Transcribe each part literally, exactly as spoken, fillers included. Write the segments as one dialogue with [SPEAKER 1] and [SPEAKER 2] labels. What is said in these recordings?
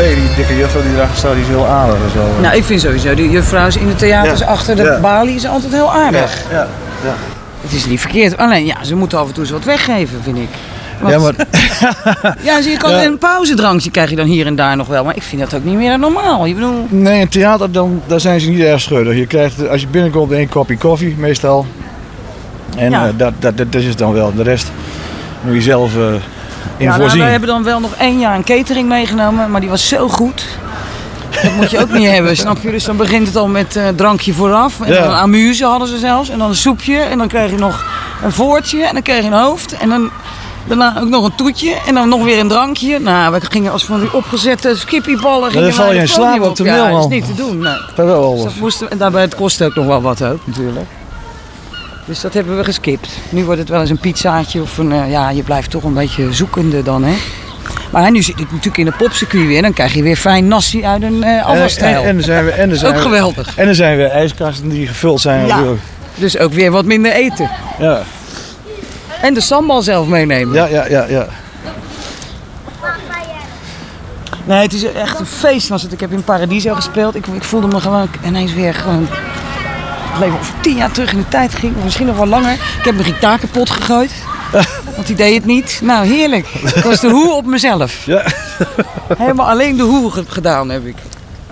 [SPEAKER 1] café, die dikke juffrouw die erachter staat, die is heel aardig en zo.
[SPEAKER 2] Nou, ik vind sowieso, die juffrouw in de theaters ja. achter de ja. balie is altijd heel aardig.
[SPEAKER 1] Ja, ja, ja.
[SPEAKER 2] Het is niet verkeerd. Alleen, ja, ze moeten af en toe eens wat weggeven, vind ik.
[SPEAKER 1] Want, ja, maar...
[SPEAKER 2] ja, je kan ja. een pauzedrankje krijg je dan hier en daar nog wel, maar ik vind dat ook niet meer normaal. Je bedoel...
[SPEAKER 1] Nee, in theater dan, daar zijn ze niet erg schuddig. Je krijgt, als je binnenkomt, één kopje koffie, meestal. En ja. uh, dat, dat, dat is het dan wel. De rest moet je zelf uh, in
[SPEAKER 2] ja,
[SPEAKER 1] voorzien.
[SPEAKER 2] Nou, we hebben dan wel nog één jaar een catering meegenomen, maar die was zo goed. Dat moet je ook niet hebben, snap je? Dus dan begint het al met uh, drankje vooraf. En ja. dan een amuse hadden ze zelfs. En dan een soepje. En dan krijg je nog een voortje. En dan krijg je een hoofd. En dan daarna ook nog een toetje. En dan nog weer een drankje. Nou, we gingen als van die opgezette skippieballen.
[SPEAKER 1] Ja, dan val je in slaap op de mail, man.
[SPEAKER 2] Dat is niet te doen. Nee. Dus dat moesten, en daarbij het kost ook nog wel wat ook, natuurlijk. Dus dat hebben we geskipt. Nu wordt het wel eens een pizzaatje of een... Uh, ja, je blijft toch een beetje zoekende dan, hè. Maar nu zit ik natuurlijk in de popcircuit weer. Dan krijg je weer fijn nasi uit een uh, afwasstijl.
[SPEAKER 1] En, en, en zijn we, en zijn
[SPEAKER 2] ook
[SPEAKER 1] we,
[SPEAKER 2] geweldig.
[SPEAKER 1] En er zijn weer ijskasten die gevuld zijn.
[SPEAKER 2] Ja, dus ook weer wat minder eten.
[SPEAKER 1] Ja.
[SPEAKER 2] En de sambal zelf meenemen.
[SPEAKER 1] Ja, ja, ja, ja.
[SPEAKER 2] Nee, het is echt een feest was het. Ik heb in Paradiso gespeeld. Ik, ik voelde me gewoon ineens weer gewoon... Het leven of tien jaar terug in de tijd ging. Of misschien nog wel langer. Ik heb mijn gitaar kapot gegooid. Want die deed het niet. Nou, heerlijk. Dat was de hoe op mezelf.
[SPEAKER 1] Ja.
[SPEAKER 2] Helemaal alleen de hoe gedaan heb ik.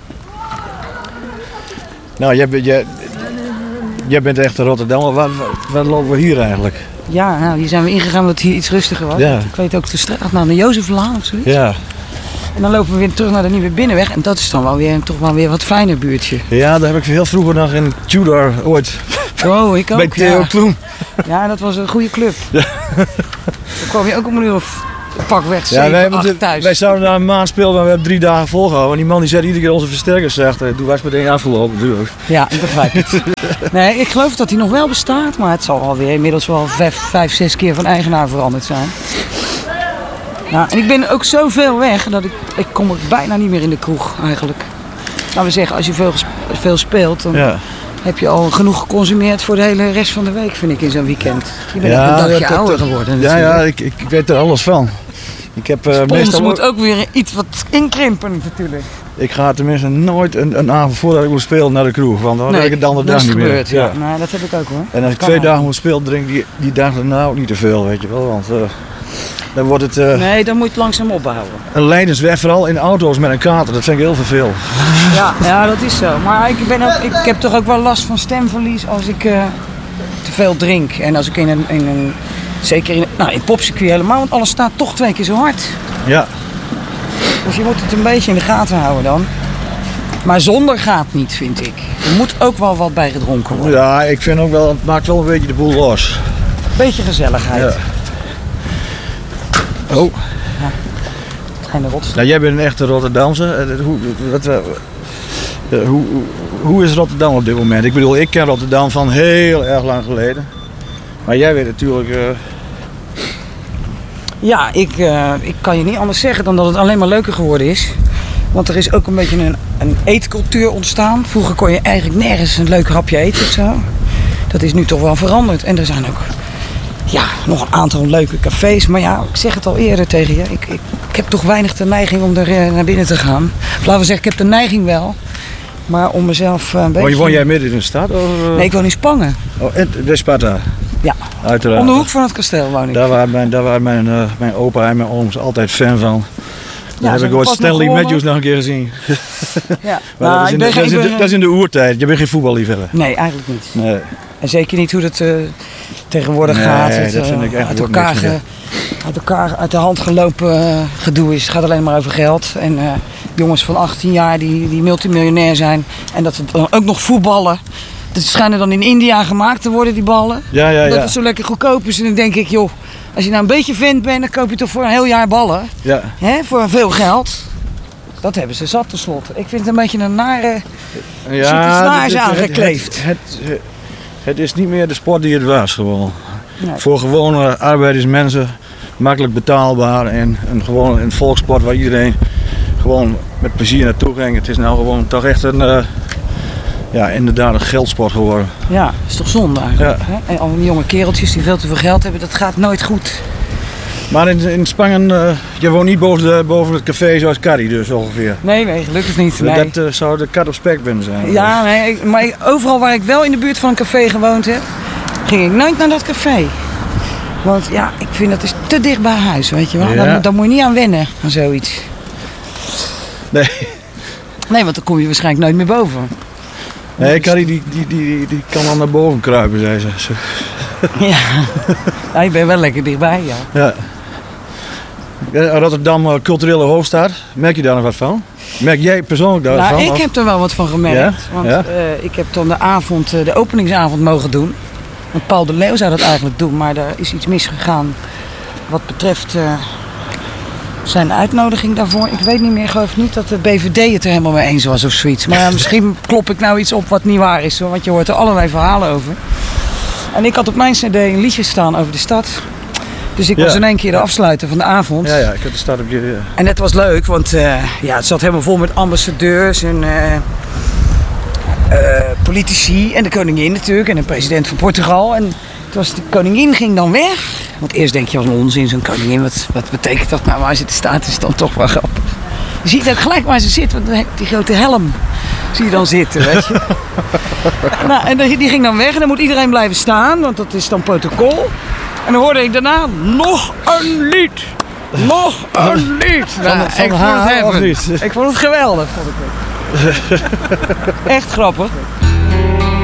[SPEAKER 1] Nou, jij, jij, jij bent echt een Rotterdammer. Waar, waar, waar lopen we hier eigenlijk?
[SPEAKER 2] Ja, nou, hier zijn we ingegaan omdat het hier iets rustiger was. Ja. Ik weet ook de straat naar de Jozeflaan of zoiets.
[SPEAKER 1] Ja.
[SPEAKER 2] En dan lopen we weer terug naar de Nieuwe Binnenweg. En dat is dan wel weer, toch wel weer wat fijner buurtje.
[SPEAKER 1] Ja, daar heb ik heel vroeger nog in Tudor ooit.
[SPEAKER 2] Oh, ik ook.
[SPEAKER 1] Bij Theo
[SPEAKER 2] ja.
[SPEAKER 1] Kloen.
[SPEAKER 2] Ja, dat was een goede club. Ja. Dan kwam je ook om een uur of pakweg zeven,
[SPEAKER 1] ja, wij, hebben
[SPEAKER 2] acht thuis.
[SPEAKER 1] Wij zouden daar een maand spelen, maar we hebben drie dagen volgehouden. En die man die zei iedere keer onze versterkers zegt, toen was meteen afgelopen natuurlijk.
[SPEAKER 2] Ja, ik begrijp het. Nee, ik geloof dat hij nog wel bestaat, maar het zal alweer inmiddels wel vijf, vijf zes keer van eigenaar veranderd zijn. Nou, en ik ben ook zoveel weg dat ik, ik kom ook bijna niet meer in de kroeg eigenlijk. Laten we zeggen, als je veel, veel speelt, dan ja. heb je al genoeg geconsumeerd voor de hele rest van de week, vind ik, in zo'n weekend. Je bent ja, ook een dagje dat, ouder geworden.
[SPEAKER 1] Ja, ja ik, ik, ik weet er alles van. Ik heb, uh,
[SPEAKER 2] Spons
[SPEAKER 1] meestal
[SPEAKER 2] moet ook weer iets wat inkrimpen natuurlijk.
[SPEAKER 1] Ik ga tenminste nooit een, een avond voordat ik moet spelen naar de kroeg, want dan nee, heb ik het de andere dag niet
[SPEAKER 2] gebeurd,
[SPEAKER 1] meer.
[SPEAKER 2] Ja. Ja. Nou, dat heb ik ook hoor.
[SPEAKER 1] En als ik twee
[SPEAKER 2] ook.
[SPEAKER 1] dagen moet spelen, drink ik die, die dag daarna ook niet te veel, weet je wel. Want uh, dan wordt het... Uh,
[SPEAKER 2] nee, dan moet je het langzaam opbouwen.
[SPEAKER 1] Een lijdensweg, vooral in auto's met een kater, dat vind ik heel vervelend.
[SPEAKER 2] Ja, ja, dat is zo. Maar ik, ben ook, ik, ik heb toch ook wel last van stemverlies als ik uh, te veel drink. En als ik in een... In een zeker in, nou, in het popcircuit helemaal, want alles staat toch twee keer zo hard.
[SPEAKER 1] Ja.
[SPEAKER 2] Dus je moet het een beetje in de gaten houden dan. Maar zonder gaat niet, vind ik. Er moet ook wel wat bij gedronken worden.
[SPEAKER 1] Ja, ik vind ook wel, het maakt wel een beetje de boel los.
[SPEAKER 2] Beetje gezelligheid.
[SPEAKER 1] Ja. Oh.
[SPEAKER 2] Ja. Geen rots.
[SPEAKER 1] Nou, jij bent een echte Rotterdamse. Hoe, wat, uh, hoe, hoe, hoe is Rotterdam op dit moment? Ik bedoel, ik ken Rotterdam van heel erg lang geleden. Maar jij weet natuurlijk... Uh...
[SPEAKER 2] Ja, ik, uh, ik kan je niet anders zeggen dan dat het alleen maar leuker geworden is. Want er is ook een beetje een, een eetcultuur ontstaan. Vroeger kon je eigenlijk nergens een leuk hapje eten of zo. Dat is nu toch wel veranderd. En er zijn ook ja, nog een aantal leuke cafés. Maar ja, ik zeg het al eerder tegen je. Ik, ik, ik heb toch weinig de neiging om er uh, naar binnen te gaan. Of laten we zeggen, ik heb de neiging wel. Maar om mezelf uh, een beetje...
[SPEAKER 1] Woon jij midden in de stad? Of, uh...
[SPEAKER 2] Nee, ik woon in Spangen.
[SPEAKER 1] Oh, in de Sparta?
[SPEAKER 2] Ja,
[SPEAKER 1] uiteraard.
[SPEAKER 2] Om de hoek van het kasteel woon ik.
[SPEAKER 1] Daar waren mijn, daar waren mijn, uh, mijn opa en mijn ooms altijd fan van. Daar
[SPEAKER 2] ja,
[SPEAKER 1] heb ik ooit Stanley Matthews nog een keer gezien.
[SPEAKER 2] Ja.
[SPEAKER 1] Maar nou, dat, is in de, dat, is in de, dat is in de oertijd. Je bent geen voetballiefhebber.
[SPEAKER 2] Nee, eigenlijk niet.
[SPEAKER 1] Nee.
[SPEAKER 2] En zeker niet hoe het uh, tegenwoordig
[SPEAKER 1] nee,
[SPEAKER 2] gaat.
[SPEAKER 1] Het,
[SPEAKER 2] dat vind
[SPEAKER 1] uh,
[SPEAKER 2] ik echt uit, elkaar ge, uit elkaar uit de hand gelopen uh, gedoe is. Het gaat alleen maar over geld. En uh, jongens van achttien jaar die, die multimiljonair zijn. En dat ze dan ook nog voetballen. Dat schijnen dan in India gemaakt te worden, die ballen.
[SPEAKER 1] Ja, ja, ja.
[SPEAKER 2] Dat het zo lekker goedkoop is. En dan denk ik, joh, als je nou een beetje vent bent, dan koop je toch voor een heel jaar ballen.
[SPEAKER 1] Ja.
[SPEAKER 2] Hè, voor veel geld. Dat hebben ze zat tenslotte. Ik vind het een beetje een nare... Ja, er zit iets naars aangekleefd.
[SPEAKER 1] Het, het, het, het is niet meer de sport die het was gewoon. Nee. Voor gewone arbeidersmensen makkelijk betaalbaar. En een, gewoon een volkssport waar iedereen gewoon met plezier naartoe ging. Het is nou gewoon toch echt een... Uh, Ja, inderdaad een geldsport geworden.
[SPEAKER 2] Ja, dat is toch zonde eigenlijk. Ja. Hè? En al die jonge kereltjes die veel te veel geld hebben, dat gaat nooit goed.
[SPEAKER 1] Maar in, in Spangen, uh, je woont niet boven, de, boven het café zoals Carrie dus ongeveer.
[SPEAKER 2] Nee, nee, gelukkig niet. Nee.
[SPEAKER 1] Dat uh, zou de kat op spek binnen zijn.
[SPEAKER 2] Ja, nee, ik, maar overal waar ik wel in de buurt van een café gewoond heb, ging ik nooit naar dat café. Want ja, ik vind dat is te dicht bij huis, weet je wel.
[SPEAKER 1] Ja.
[SPEAKER 2] Dan, dan moet je niet aan wennen, aan zoiets.
[SPEAKER 1] Nee.
[SPEAKER 2] Nee, want dan kom je waarschijnlijk nooit meer boven.
[SPEAKER 1] Nee, Carrie die, die, die, die kan dan naar boven kruipen, zei ze. Zo.
[SPEAKER 2] Ja. Ja, je bent wel lekker dichtbij, ja.
[SPEAKER 1] Ja. Ja, Rotterdam, uh, culturele hoofdstad. Merk je daar nog wat van? Merk jij persoonlijk daar wat
[SPEAKER 2] Nou,
[SPEAKER 1] van?
[SPEAKER 2] ik
[SPEAKER 1] Of?
[SPEAKER 2] heb er wel wat van gemerkt.
[SPEAKER 1] Ja?
[SPEAKER 2] Want
[SPEAKER 1] Ja?
[SPEAKER 2] uh, ik heb dan de avond, uh, de openingsavond mogen doen. Want Paul de Leeuw zou dat eigenlijk doen, maar er is iets misgegaan wat betreft uh, zijn uitnodiging daarvoor. Ik weet niet meer, ik geloof niet dat de B V D het er helemaal mee eens was of zoiets. Maar ja, misschien klop ik nou iets op wat niet waar is, hoor, want je hoort er allerlei verhalen over. En ik had op mijn cd een liedje staan over de stad. Dus ik
[SPEAKER 1] Ja.
[SPEAKER 2] was in één keer de afsluiter van de avond.
[SPEAKER 1] Ja, ja, ik heb de stad op je... Uh,
[SPEAKER 2] En het was leuk, want uh, ja, het zat helemaal vol met ambassadeurs en uh, uh, politici en de koningin natuurlijk en de president van Portugal. En het was, de koningin ging dan weg. Want eerst denk je als een onzin, zo'n koningin, wat, wat betekent dat nou? Waar ze te staat is dan toch wel grappig. Je ziet ook gelijk waar ze zit, want die grote helm zie je dan zitten, weet je. Nou, en die ging dan weg en dan moet iedereen blijven staan, want dat is dan protocol. En dan hoorde ik daarna nog een lied. Nog een lied.
[SPEAKER 1] Van,
[SPEAKER 2] Nou,
[SPEAKER 1] van
[SPEAKER 2] ik, vond
[SPEAKER 1] haar
[SPEAKER 2] het
[SPEAKER 1] of
[SPEAKER 2] even.
[SPEAKER 1] niet?
[SPEAKER 2] Ik vond het geweldig. Vond ik het. Echt grappig.